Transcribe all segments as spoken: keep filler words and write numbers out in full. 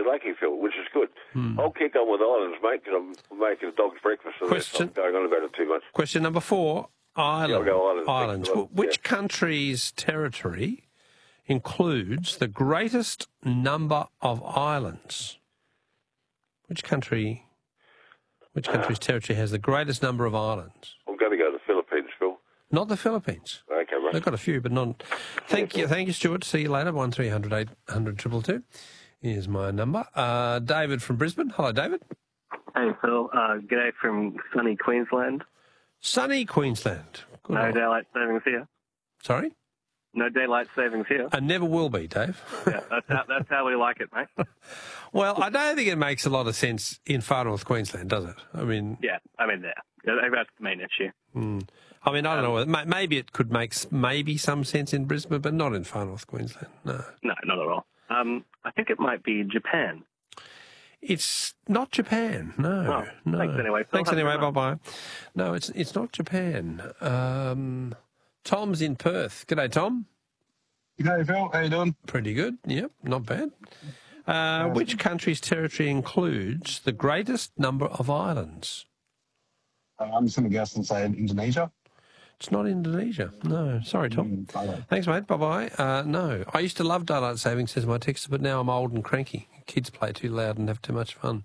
lucky, Phil, which is good. Hmm. I'll kick on with islands, mate, because I'm making a dog's breakfast, so Question- I'm going on about it too much. Question number four, Ireland. Yeah, I'll go islands. Islands. Well, Which yeah. country's territory includes the greatest number of islands? Which country? Which country's territory has the greatest number of islands? I'm going to go to the Philippines, Phil. Not the Philippines. Okay, right. They've got a few, but not. Thank you, thank you, Stuart. See you later. One three hundred eight hundred two two two is my number. Uh, David from Brisbane. Hello, David. Hey, Phil. Uh, g'day from sunny Queensland. Sunny Queensland. Good No on. daylight savings here. Sorry. No daylight savings here. And never will be, Dave. Yeah, that's how, that's how we like it, mate. Well, I don't think it makes a lot of sense in far north Queensland, does it? I mean, Yeah, I mean, yeah. Yeah, that's the main issue. mm, I mean, I don't know. whether- may- Maybe it could make s- maybe some sense in Brisbane, but not in far north Queensland. No, No, not at all. Um, I think it might be Japan. it's not Japan. No, Oh, no. thanks anyway. Phil. Thanks Have a anyway. good Bye one. bye. No, it's it's not Japan. Um, Tom's in Perth. G'day, Tom. G'day, Phil. How you doing? Pretty good. Yep, not bad. Uh, which country's territory includes the greatest number of islands? Uh, I'm just going to guess and say Indonesia. It's not Indonesia. No. Sorry, Tom. Mm, okay. Thanks, mate. Bye-bye. Uh, no. I used to love daylight savings, says my texter, but now I'm old and cranky. Kids play too loud and have too much fun.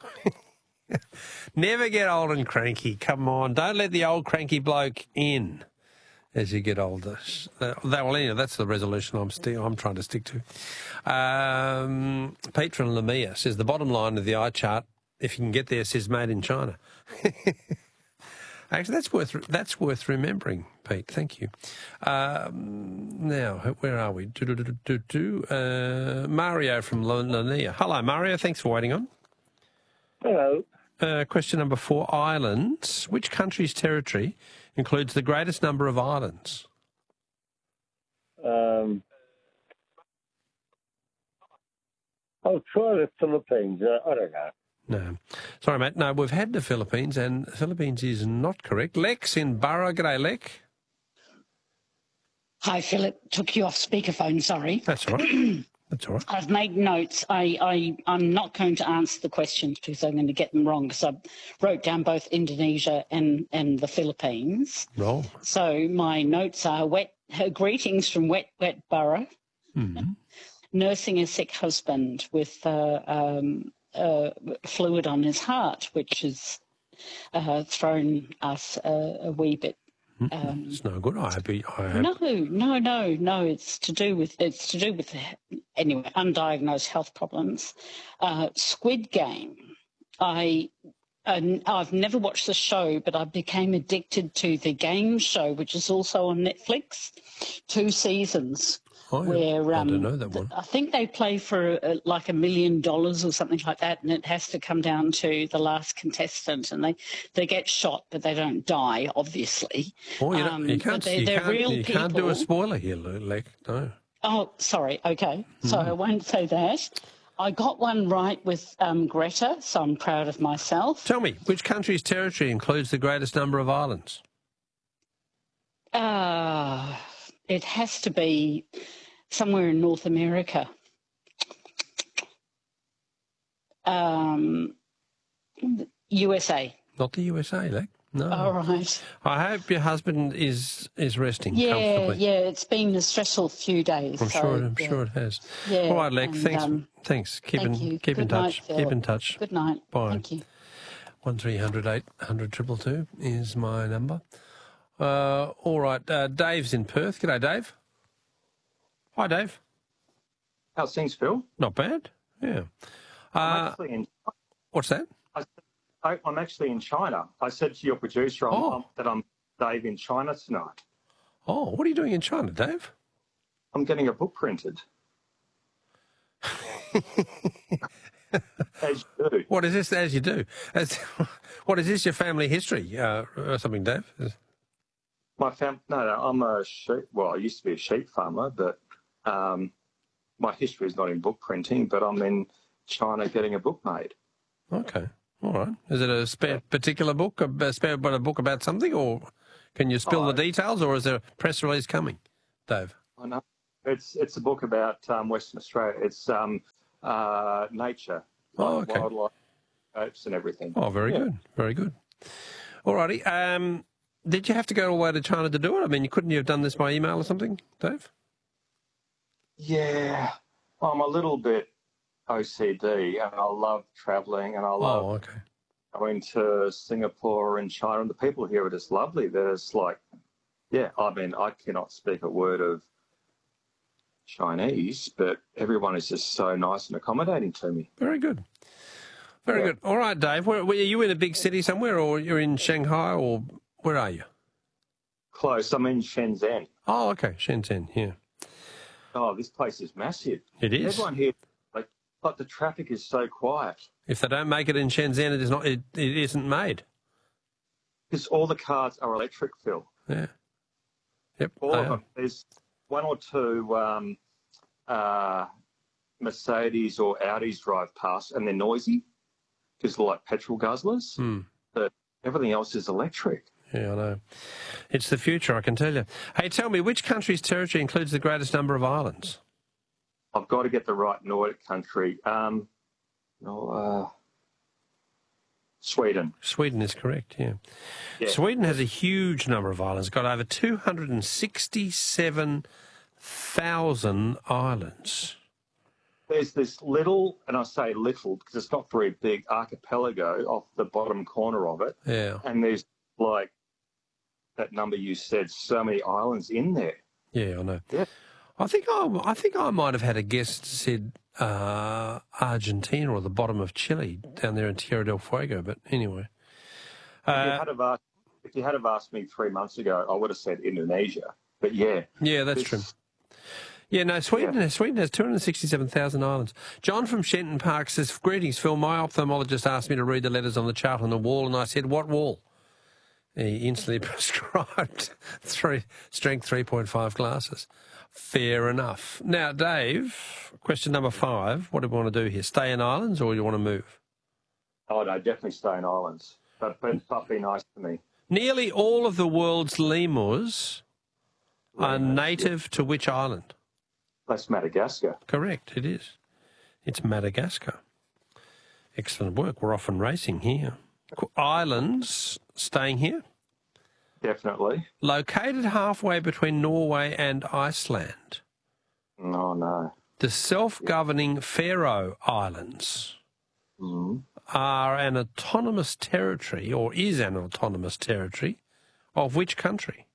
Never get old and cranky. Come on. Don't let the old cranky bloke in as you get older. That, that, well, anyway, that's the resolution I'm still I'm trying to stick to. Um, Pete from Lamia says the bottom line of the eye chart, if you can get there, says made in China. Actually, that's worth that's worth remembering, Pete. Thank you. Um, now, where are we? Do, do, do, do, do. Uh, Mario from Lania. Hello, Mario. Thanks for waiting on. Hello. Uh, question number four, islands. Which country's territory includes the greatest number of islands? Um, I'll try the Philippines. Uh, I don't know. No. Sorry, mate. No, we've had the Philippines, and the Philippines is not correct. Lex in Burra. G'day, Lex. Hi, Philip. Took you off speakerphone, sorry. That's all right. That's all right. I've made notes. I, I, I'm not going to answer the questions because I'm going to get them wrong because I wrote down both Indonesia and, and the Philippines. Roll. So my notes are wet. Her greetings from Wet Wet Borough, Mm-hmm. nursing a sick husband with uh, um, uh, fluid on his heart, which has uh, thrown us a, a wee bit. Um, It's no good. I hope. he- I hope. No, no, no, no. It's to do with it's to do with anyway undiagnosed health problems. Uh, Squid Game. I uh, I've never watched the show, but I became addicted to the game show, which is also on Netflix. Two seasons. Oh, Where I um, don't know that one. I think they play for uh, like a million dollars or something like that, and it has to come down to the last contestant, and they, they get shot, but they don't die, obviously. Oh, you, don't, Um, you but can't. they're, you they're can't, real you people. can't do a spoiler here, Lex. No. Oh, sorry. Okay, so I won't say that. I got one right with um, Greta, so I'm proud of myself. Tell me, which country's territory includes the greatest number of islands? Uh, it has to be somewhere in North America. Um, U S A. Not the U S A, Lex. No. All right. I hope your husband is is resting Yeah, comfortably. yeah. It's been a stressful few days. I'm so, sure. I'm yeah. sure it has. Yeah, All right, Lex. and, Thanks. um, thanks. Keep thank in you. keep in Good night, touch. Phil. keep in touch. Good night. Bye. Thank you. One three hundred eight hundred triple two is my number. Uh, all right. Uh, Dave's in Perth. G'day, Dave. Hi, Dave. How's things, Phil? Not bad. Yeah. I'm Uh, actually in. what's that? I, I'm actually in China. I said to your producer I'm, Oh. um, that I'm Dave in China tonight. Oh, what are you doing in China, Dave? I'm getting a book printed. As you do. What is this? As you do. As, what is this? Your family history uh, or something, Dave? My fam. No, no, I'm a sheep. Well, I used to be a sheep farmer, but um, my history is not in book printing. But I'm in China getting a book made. Okay. All right. Is it a spare particular book, a spare a book about something, or can you spill Oh, the details, or is there a press release coming, Dave? I know it's it's a book about um, Western Australia. It's um, uh, nature, Oh, like okay. wildlife, scopes and everything. Oh, very Yeah. good. Very good. All righty. Um, did you have to go all the way to China to do it? I mean, you couldn't you have done this by email or something, Dave? Yeah, I'm a little bit O C D, and I love travelling, and I love Oh, okay. going to Singapore and China, and the people here are just lovely. There's like, yeah, I mean, I cannot speak a word of Chinese, but everyone is just so nice and accommodating to me. Very good. Very Yeah. good. All right, Dave. Where, were you in a big city somewhere, or you're in Shanghai, or where are you? Close. I'm in Shenzhen. Oh, okay. Shenzhen, yeah. Oh, this place is massive. It is. Everyone here, like, but the traffic is so quiet. If they don't make it in Shenzhen, it is not. It, it isn't made. Because all the cars are electric, Phil. Yeah. Yep. All they of are. them. There's one or two um, uh, Mercedes or Audis drive past, and they're noisy because they're like petrol guzzlers. Hmm. But everything else is electric. Yeah, I know. It's the future, I can tell you. Hey, tell me, which country's territory includes the greatest number of islands? I've got to get the right Nordic country. Um, no, uh, Sweden. Sweden is correct, yeah. Yeah. Sweden has a huge number of islands. It's got over two hundred sixty-seven thousand islands. There's this little, and I say little because it's not very big, archipelago off the bottom corner of it. Yeah, And there's like that number you said, so many islands in there. yeah, I know. Yeah. I think I, I think I might have had a guest said uh, Argentina or the bottom of Chile down there in Tierra del Fuego, but anyway. If, you Uh, had have asked, if you had have asked me three months ago, I would have said Indonesia. But yeah. yeah, that's this- true. Yeah, no, Sweden, Yeah. Sweden has two hundred sixty-seven thousand islands. John from Shenton Park says, greetings, Phil. My ophthalmologist asked me to read the letters on the chart on the wall, and I said, what wall? He instantly prescribed three, strength three point five glasses. Fair enough. Now, Dave, question number five. What do we want to do here? Stay in islands or do you want to move? Oh, no, definitely stay in islands. But, but, but be nice to me. Nearly all of the world's lemurs are Lemurs, native to which island? That's Madagascar. Correct, it is. It's Madagascar. Excellent work. We're off and racing here. Qu- Islands, staying here, Definitely. located halfway between Norway and Iceland. No, no. The self-governing Faroe Islands Mm. are an autonomous territory, or is an autonomous territory, of which country?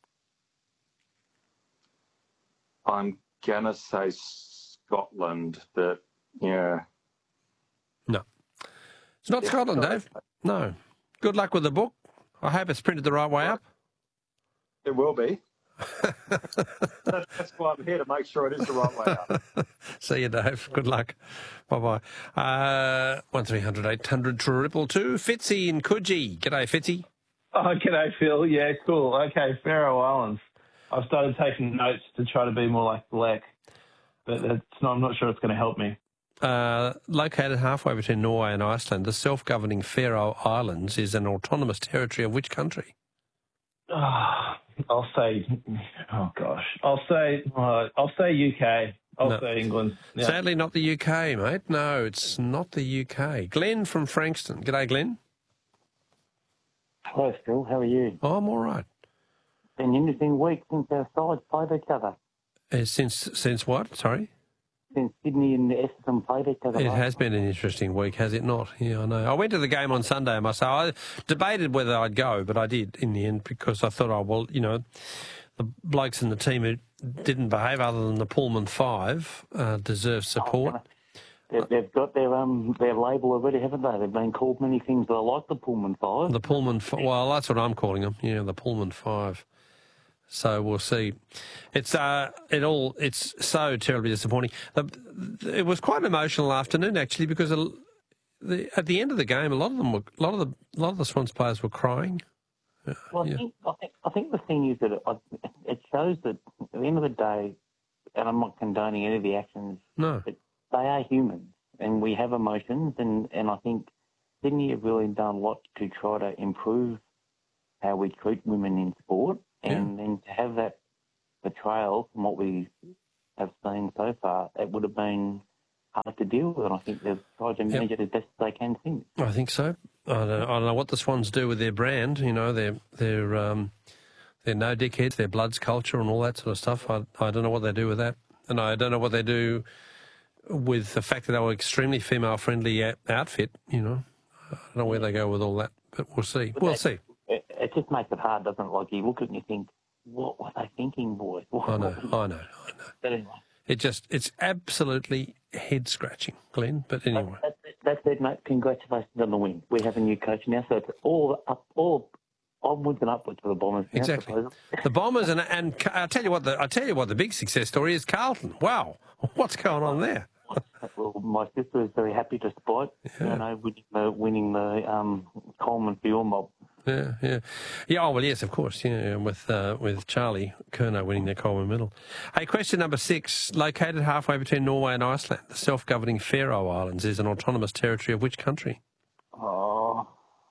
I'm going to say Scotland, but yeah. No. It's not Yeah, Scotland, Scotland. Dave. No. Good luck with the book. I hope it's printed the right way up. It will be. that, that's why I'm here, to make sure it is the right way up. See you, Dave. Good luck. Bye-bye. Uh, one three hundred eight hundred triple two. Fitzy in Coogee. G'day, Fitzy. Oh, g'day, Phil. Yeah, cool. Okay, Faroe Islands. I've started taking notes to try to be more like Black, but it's not, I'm not sure it's going to help me. Uh, located halfway between Norway and Iceland, the self-governing Faroe Islands is an autonomous territory of which country? Oh, I'll say, oh gosh, I'll say, uh, I'll say U K. I'll No. say England. Yeah. Sadly, not the U K, mate. No, it's not the U K. Glenn from Frankston. G'day, Glenn. Hi, Phil. How are you? Oh, I'm all right. Been an interesting week since our sides played each other. Uh, since since what? Sorry? Since Sydney and Essendon played each other. It last has been an interesting week, has it not? Yeah, I know. I went to the game on Sunday, I must say. I debated whether I'd go, but I did in the end because I thought, oh, well, you know, the blokes in the team who didn't behave other than the Pullman Five uh, deserve support. They've, they've got their um their label already, haven't they? They've been called many things, but I like the Pullman Five. The Pullman Five, well, that's what I'm calling them. Yeah, the Pullman Five. So we'll see. It's uh, it all. It's so terribly disappointing. The, it was quite an emotional afternoon actually because the, the, at the end of the game, a lot of them were, a lot of the, a lot of the Swans players were crying. Well, I, Yeah. think, I, think, I think the thing is that it, it shows that at the end of the day, and I'm not condoning any of the actions, No. but they are humans and we have emotions, and, and I think Sydney have really done a lot to try to improve how we treat women in sport, and then to have that betrayal from what we have seen so far, it would have been hard to deal with, and I think they've tried to manage Yep. it as best they can since. I think so. I don't, I don't know what the Swans do with their brand. You know, their their um, their no dickheads, their Bloods culture, and all that sort of stuff. I I don't know what they do with that, and I don't know what they do with the fact that they were extremely female friendly outfit. You know, I don't know where they go with all that, but we'll see. But We'll that- see. It, it just makes it hard, doesn't it? Like you look at it and you think, what were they thinking, boys? What, I know, what- I know, I know. But anyway, It just it's absolutely head scratching, Glenn. But anyway, that's, that's it, mate. Congratulations on the win. We have a new coach now, so it's all up, all onwards and upwards for the Bombers. Now, exactly. supposedly. The Bombers and and I tell you what the I tell you what the big success story is Carlton. Wow, what's going on there? Well, my sister is very happy despite Yeah. you know winning the, winning the um, Coleman Field mob. Yeah, yeah, yeah. Oh well, yes, of course. Yeah, with uh, with Charlie Kerno winning the Coleman Medal. Hey, question number six: located halfway between Norway and Iceland, the self-governing Faroe Islands is an autonomous territory of which country? Oh,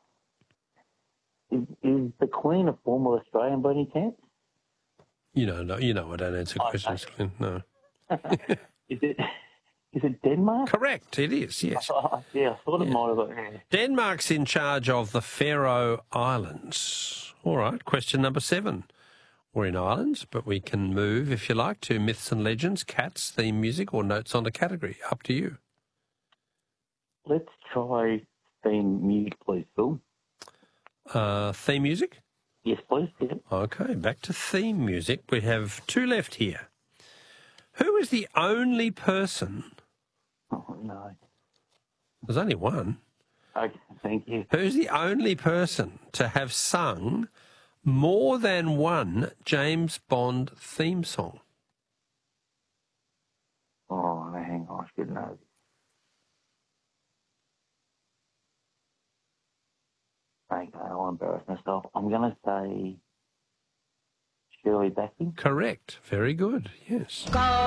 is, is the Queen a former Australian by any chance? You know, no, you know, I don't answer Oh, questions, Glenn. No, Is it is it Denmark? correct. It is. Yes. Oh, yeah, I thought it might have been. Yeah. Denmark's in charge of the Faroe Islands. All right, question number seven. We're in Ireland, but we can move, if you like, to myths and legends, cats, theme music, or notes on the category. Up to you. Let's try theme music, please, Phil. Uh, theme music? Yes, please. Yeah. Okay, back to theme music. We have two left here. Who is the only person... Oh, no. There's only one. Okay, thank you. Who's the only person to have sung more than one James Bond theme song? Oh, hang on, I should know. Okay, I'll embarrass myself. I'm going to say Shirley Bassey. Correct. Very good. Yes. Go